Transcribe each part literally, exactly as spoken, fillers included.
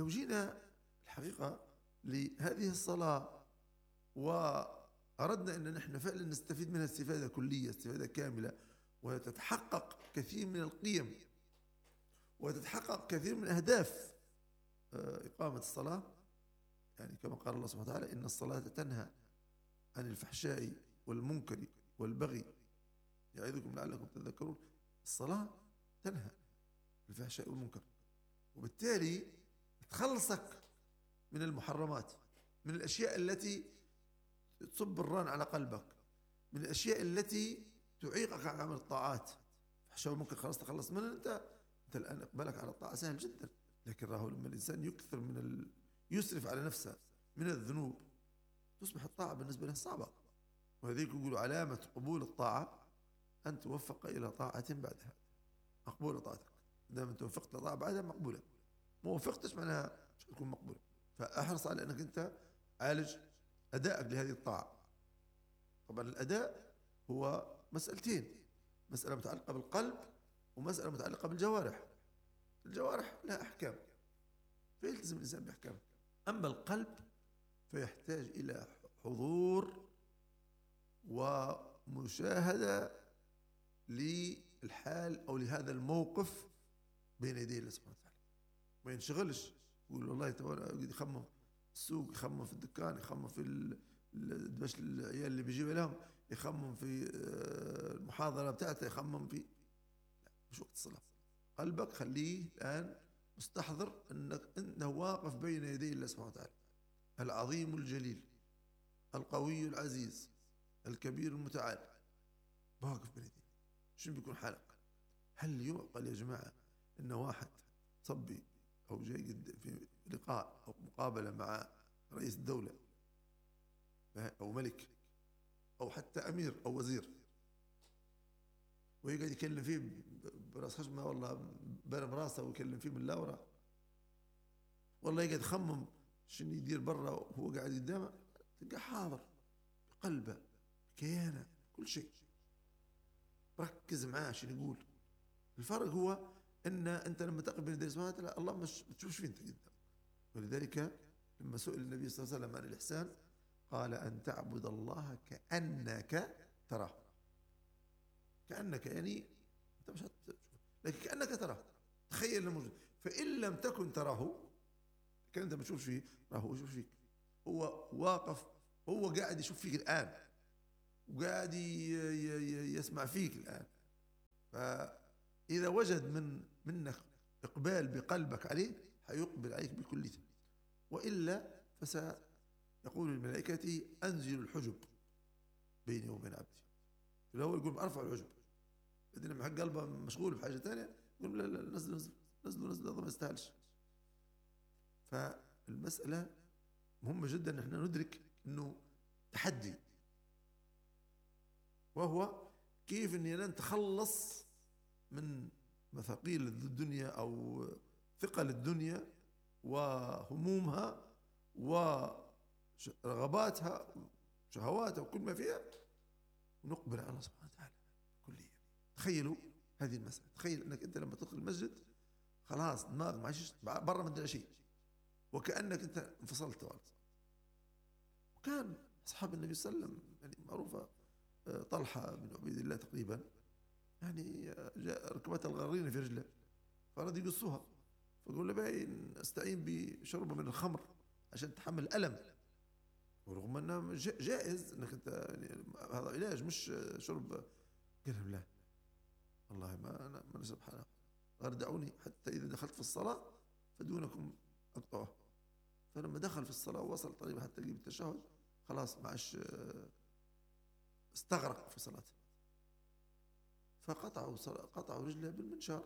لو جينا الحقيقة لهذه الصلاة وأردنا أن نحن فعلا نستفيد منها استفادة كلية، استفادة كاملة، وتتحقق كثير من القيم وتتحقق كثير من أهداف إقامة الصلاة، يعني كما قال الله سبحانه وتعالى: إن الصلاة تنهى عن الفحشاء والمنكر والبغي يعظكم لعلكم تذكرون. الصلاة تنهى عن الفحشاء والمنكر، وبالتالي تخلصك من المحرمات، من الأشياء التي تصب الران على قلبك، من الأشياء التي تعيقك عن عمل الطاعات. فحشاء والمنكر خلاص تخلص منها، أنت أنت الآن إقبالك على الطاعة سهل جدا. لكن راهو لما الإنسان يكثر من ال... يسرف على نفسه من الذنوب، تصبح الطاعة بالنسبة له صعبة. وهذيك يقولوا علامة قبول الطاعة أن توفق إلى طاعة بعدها، مقبولة طاعتك. إذا ما توفقت لطاعة بعدها مقبولة، ما وفقتش معناها مش تكون مقبولة. فأحرص على أنك أنت عالج أدائك لهذه الطاعة. طبعا الأداء هو مسألتين: مسألة متعلقة بالقلب ومسألة متعلقة بالجوارح. الجوارح لها أحكام فيلتزم الإنسان بأحكامها، أما القلب فيحتاج إلى حضور ومشاهدة للحال أو لهذا الموقف بين يدي الله سبحانه وتعالى. ما ينشغلش يقول والله تبارك، يخمم في السوق، يخمم في الدكان، يخمم في باش العيال اللي بيجيبها لهم، يخمم في المحاضرة بتاعته، يخمم في لا، مش وقت الصلاة. قلبك خليه الآن مستحضر أنك أنه واقف بين يدي الله سبحانه وتعالى، العظيم الجليل، القوي العزيز، الكبير المتعال، واقف بين يديه. شنو بيكون حالك؟ هل يعقل يا جماعة أن واحد صبي أو جاي في لقاء أو مقابلة مع رئيس الدولة أو ملك أو حتى أمير أو وزير، ويقعد يكلم فيه براس خشمه، والله برم راسه ويكلم فيه من لاورا، والله يقعد يخمم شنو يدير برا وهو قاعد قدامه، تلقى حاضر بقلبه بكيانه كل شيء، ركز معاه شنو يقول. الفرق هو ان انت لما تقف بين يدي سبحانه وتعالى الله مش بتشوفش فين انت قدامك. ولذلك لما سئل النبي صلى الله عليه وسلم عن الإحسان قال: أن تعبد الله كأنك تراه. كأنك يعني أنت مش هتشوف، لكن كأنك تراه، تخيل الموجود. فإن لم تكن تراه، كان أنت ما تشوفش فيه، راهو يشوف فيك، هو واقف، هو قاعد يشوف فيك الآن وقاعد يسمع فيك الآن. فإذا وجد من منك إقبال بقلبك عليه حيقبل عليك بكليته، وإلا فسيقول الملائكة: أنزل الحجب بيني وبين عبدي. الأول يقول أرفع الحجب، بعدين لما حق قلبه مشغول بحاجة ثانية يقول لا لا نزل نزل نزل نزل هذا ما يستاهلش. فالمسألة مهمة جدا ان احنا ندرك انه تحدي، وهو كيف اننا نتخلص من مثاقيل الدنيا او ثقل الدنيا وهمومها ورغباتها وشهواتها وكل ما فيها، ونقبل على الله سبحانه وتعالى كليا. تخيلوا هذه المسألة، تخيل انك انت لما تدخل المسجد خلاص دماغك ما عادش برا من شيء، وكأنك انت انفصلت توالي. وكان اصحاب النبي صلى الله عليه وسلم يعني معروفة، طلحة بن عبيد الله تقريبا، يعني جاء ركبت الغرين في رجله فأراد يقصوها، فقال له باين استعين بشربة من الخمر عشان تحمل الألم، ورغم انه جائز انك انت يعني هذا علاج مش شرب. قال لهم لا والله ما انا ما سبحانه، غير دعوني حتى اذا دخلت في الصلاه فدونكم اقطعه. فلما دخل في الصلاه ووصل طريقه حتى يجيب التشهد خلاص ما عادش، استغرق في صلاته، فقطعوا قطعوا رجله بالمنشار،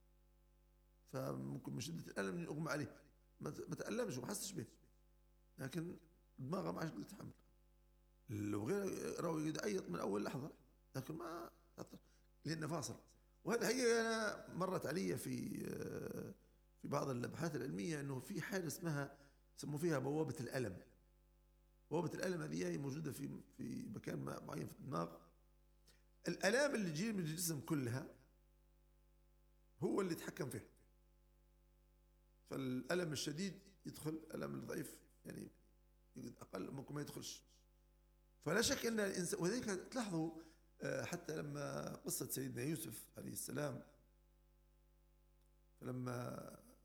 فممكن من شده الالم يغمى عليه، ما تألمش وما حسش به، لكن دماغه ما عادش تتحمل. لو غير راوي يعيط من اول لحظه، لكن ما لانه فاصل. وهذا حقيقه انا مرت علي في في بعض الابحاث العلميه انه في حاجه اسمها يسموا فيها بوابه الالم. بوابه الالم هذه هي موجوده في في مكان معين في الدماغ. الالام اللي تجي من الجسم كلها هو اللي يتحكم فيها. فالألم الشديد يدخل، الألم الضعيف يعني أقل ممكن ما يدخلش. فلا شك أن الإنسان، وذلك تلاحظوا حتى لما قصة سيدنا يوسف عليه السلام، فلما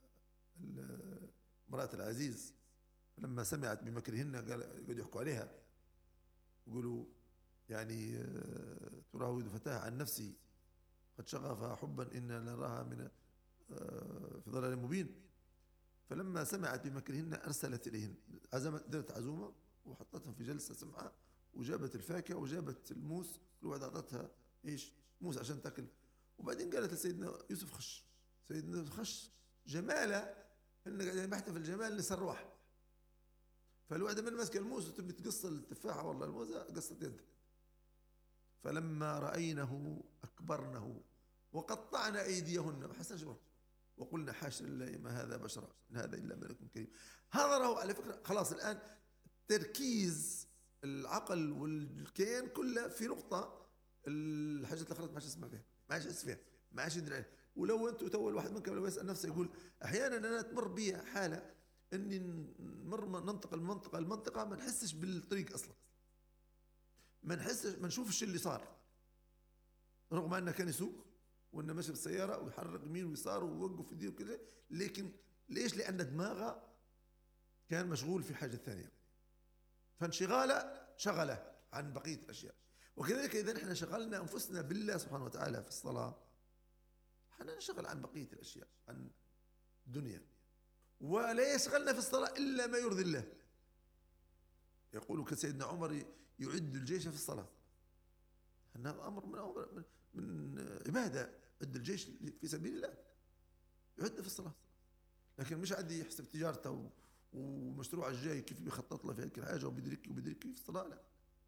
امرأة العزيز لما سمعت بمكرهن قال قد يحكوا عليها يقولوا يعني تراود فتاة عن نفسي قد شغفها حبا إن نراها من في ضلال مبين. فلما سمعت بمكرهن أرسلت إليهن، عزمت دارت عزومة وحطتهم في جلسة سمعة وجابت الفاكهة وجابت الموس، كل واحدة أعطتها إيش موس عشان تأكل. وبعدين قالت لسيدنا يوسف خش. سيدنا يوسف خش جماله إن قاعدين بحث في الجمال نسروح. فالواحدة من ماسكة الموس وتبي تقص التفاحة والله الموزة قصت يدها. فلما رأينه أكبرنه وقطعنا أيديهن ما حسنش وقلنا حاشا لله ما هذا بشرا إن هذا إلا ملك كريم. هذا على فكرة خلاص الآن تركيز العقل والكيان كله في نقطة، الحاجات الأخرى ما عادش يسمع فيها، ما عادش يحس فيها، ما عادش يدري عليها. ولو أنتم تو الواحد منكم لو يسأل نفسه يقول أحيانا أنا تمر بي حالة إني نمر ننتقل من منطقة لمنطقة ما نحسش بالطريق أصلا، ما نحسش ما نشوفش اللي صار، رغم أنه كان يسوق وأنه ماشي بالسيارة ويحرك يمين ويسار ويوقف يدير وكذا، لكن ليش؟ لأن دماغه كان مشغول في حاجة ثانية، فانشغاله شغله عن بقية الأشياء. وكذلك إذا نحن شغلنا أنفسنا بالله سبحانه وتعالى في الصلاة حنا نشغل عن بقية الأشياء، عن الدنيا، ولا يشغلنا في الصلاة إلا ما يرضي الله. يقول كسيدنا عمر يعد الجيش في الصلاة، هذا أمر من, أمر من عبادة، عد الجيش في سبيل الله يعد في الصلاة، لكن مش عادي يحسب تجارته ومشروع الجاي كيف بيخطط له في هيك الحاجة وبيدرك وبيدرك في الصلاة، لا.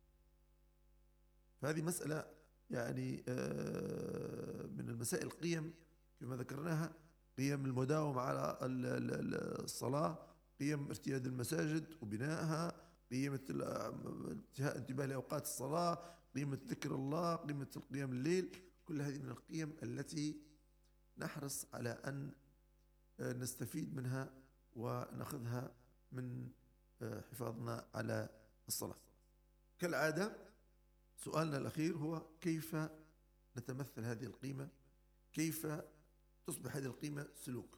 فهذه مسألة يعني من المسائل القيم كما ذكرناها، قيم المداومة على الصلاة، قيم ارتياد المساجد وبنائها، قيمة انتباه لأوقات الصلاة، قيمة ذكر الله، قيمة القيام الليل، كل هذه من القيم التي نحرص على أن نستفيد منها ونأخذها من حفاظنا على الصلاة. كالعادة سؤالنا الأخير هو كيف نتمثل هذه القيمة، كيف تصبح هذه القيمة سلوك.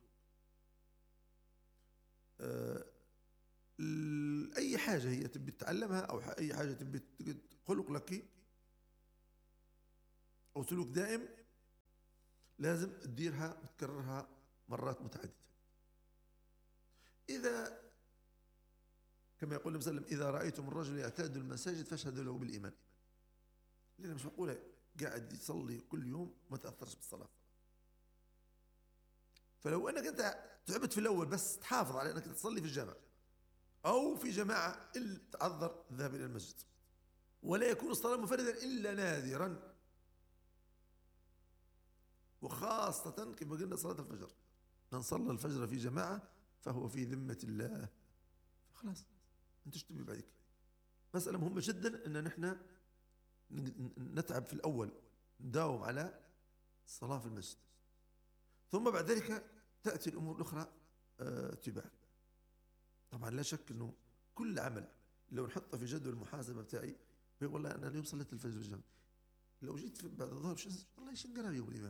أي حاجة هي تبي تتعلمها أو أي حاجة تبي خلق لك أو سلوك دائم لازم تديرها وتكررها مرات متعددة. إذا كما يقول النبي صلى الله عليه وسلم إذا رأيتم الرجل يعتاد المساجد فاشهدوا له بالإيمان، لأن مش معقولة قاعد يصلي كل يوم ما تأثرش بالصلاة. فلو أنك أنت تعبت في الأول بس تحافظ على أنك تصلي في الجامع أو في جماعة إلا تعذر الذهاب إلى المسجد، ولا يكون الصلاة منفردا إلا نادرا، وخاصة كما قلنا صلاة الفجر، من صلى الفجر في جماعة فهو في ذمة الله، خلاص أنت تشتبه بعدك. مسألة مهمة جدا أن نحن نتعب في الأول، نداوم على الصلاة في المسجد، ثم بعد ذلك تأتي الأمور الأخرى تباعا. طبعا لا شك أنه كل عمل لو نحطه في جدول المحاسبة بتاعي والله أنا اليوم صليت الفجر في الجامع، لو جيت بعد الظهر والله ايش نقرأ اليوم الإمام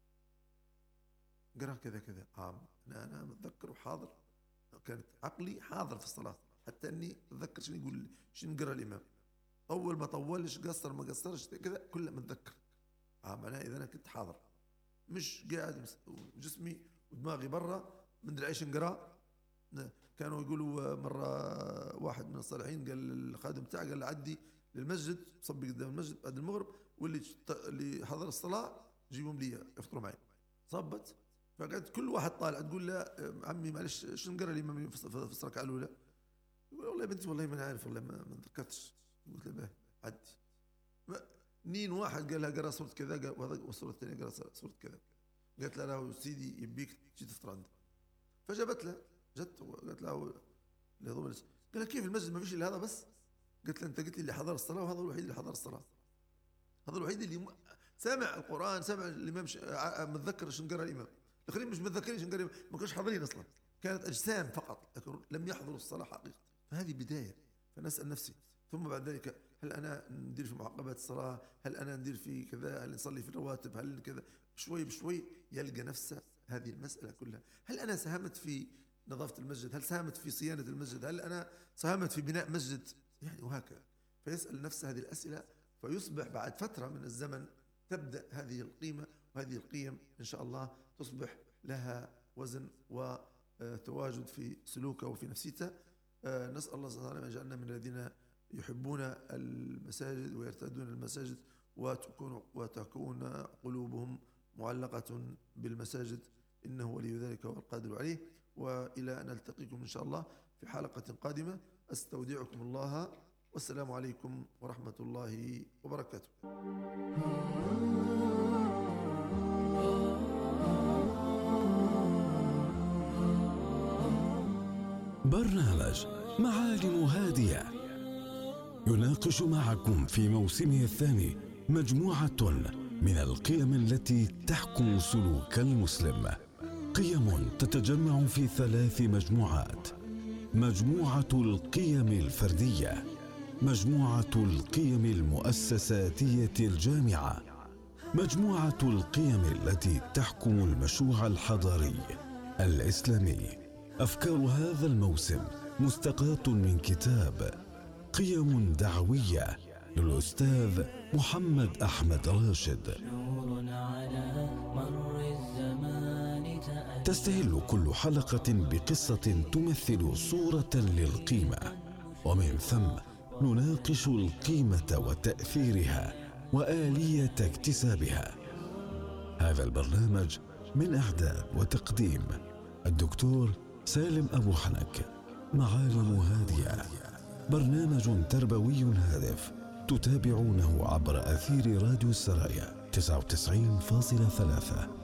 قرأ كذا كذا، آه أنا أنا متذكر وحاضر، كانت عقلي حاضر في الصلاة حتى أني أتذكر شنو يقول شنو نقرأ الإمام، أول ما طولش قصر ما قصرش كذا كله متذكر، آه معناها إذا أنا كنت حاضر، مش قاعد جسمي ودماغي برا من دري ايش نقرأ. كانوا يقولوا مرة واحد من الصالحين قال للخادم بتاعه قال له عدي للمسجد صبي قدام المسجد بعد المغرب واللي اللي حضر الصلاة جيبهم لي يفطروا معي. صبت فقعد كل واحد طالع تقول له عمي معلش شنو نقرأ الإمام في الركعة الأولى؟ يقول والله يا بنتي والله ما عارف والله ما ذكرتش. قلت له عدي. نين واحد قال لها قرأ سورة كذا والسورة الثانية قرأ سورة كذا. قالت له لا سيدي يبيك تجي تفطر عنده. فجابت له جت وقالت له قال لها كيف المسجد ما فيش الا هذا بس؟ قلت له انت قلت لي اللي حضر الصلاه وهذا الوحيد اللي حضر الصلاه، هذا الوحيد اللي سامع القران، سامع الامام ش... متذكر شنو قرا الامام، الاخرين مش متذكرين شنو قرا، ما كانوش حاضرين اصلا. كانت أجسام فقط لكن لم يحضروا الصلاة حقيقة. فهذه بداية. فنسأل نفسي ثم بعد ذلك هل أنا ندير في معقبات الصلاة، هل أنا ندير في كذا، هل نصلي في الرواتب، هل كذا. شوي بشوي يلقى نفسه هذه المسألة كلها. هل أنا ساهمت في نظافة المسجد؟ هل ساهمت في صيانة المسجد؟ هل أنا ساهمت في بناء مسجد؟ يعني وهكذا. فيسأل نفسه هذه الأسئلة، فيصبح بعد فترة من الزمن تبدأ هذه القيمة وهذه القيم إن شاء الله تصبح لها وزن وتواجد في سلوكه وفي نفسيته. نسأل الله سبحانه وتعالى أن يجعلنا من الذين يحبون المساجد ويرتادون المساجد وتكون وتكون قلوبهم معلقة بالمساجد، إنه ولي ذلك والقادر عليه. وإلى أن نلتقيكم إن شاء الله في حلقة قادمة، أستودعكم الله والسلام عليكم ورحمة الله وبركاته. برنامج معالم هادية يناقش معكم في موسمه الثاني مجموعة من القيم التي تحكم سلوك المسلم. قيم تتجمع في ثلاث مجموعات: مجموعة القيم الفردية، مجموعة القيم المؤسساتية الجامعة، مجموعة القيم التي تحكم المشروع الحضاري الإسلامي. أفكار هذا الموسم مستقاة من كتاب قيم دعوية للأستاذ محمد أحمد راشد. تستهل كل حلقة بقصة تمثل صورة للقيمة، ومن ثم نناقش القيمة وتأثيرها وآلية اكتسابها. هذا البرنامج من إعداد وتقديم الدكتور سالم أبو حنك. معالم هادية برنامج تربوي هادف تتابعونه عبر أثير راديو السرايا تسعة وتسعين فاصلة ثلاثة.